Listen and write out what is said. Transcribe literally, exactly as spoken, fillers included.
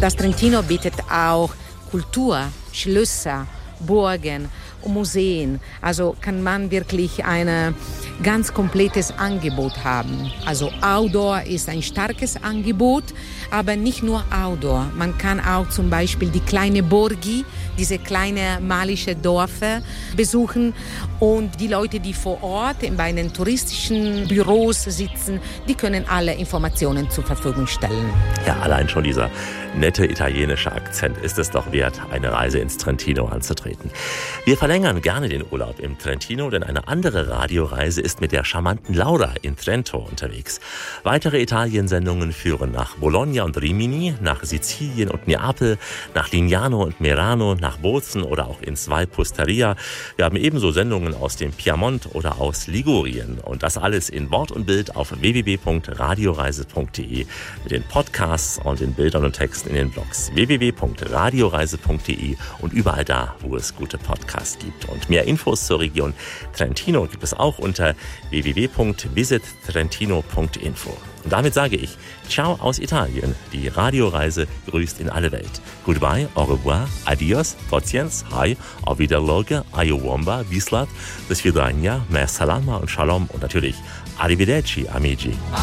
Das Trentino bietet auch Kultur, Schlösser, Burgen und Museen. Also kann man wirklich ein ganz komplettes Angebot haben. Also Outdoor ist ein starkes Angebot, aber nicht nur Outdoor. Man kann auch zum Beispiel die kleine Borghi, diese kleine malische Dörfer besuchen. Und die Leute, die vor Ort bei den touristischen Büros sitzen, die können alle Informationen zur Verfügung stellen. Ja, allein schon dieser nette italienische Akzent ist es doch wert, eine Reise ins Trentino anzutreten. Wir verlängern gerne den Urlaub im Trentino, denn eine andere Radioreise ist mit der charmanten Laura in Trento unterwegs. Weitere Italiensendungen führen nach Bologna und Rimini, nach Sizilien und Neapel, nach Lignano und Merano, nach Bozen oder auch ins Valpusteria. Wir haben ebenso Sendungen aus dem Piemont oder aus Ligurien. Und das alles in Wort und Bild auf w w w punkt radioreise punkt d e mit den Podcasts und den Bildern und Texten in den Blogs w w w punkt radioreise punkt d e und überall da, wo es gute Podcasts gibt. Und mehr Infos zur Region Trentino gibt es auch unter w w w punkt visit trentino punkt info. Und damit sage ich Ciao aus Italien. Die Radioreise grüßt in alle Welt. Goodbye, au revoir, adios, forciens, hi, auf Wiederloge, ayowomba, vislat, bis vidania, mer salama und shalom und natürlich arrivederci, amici.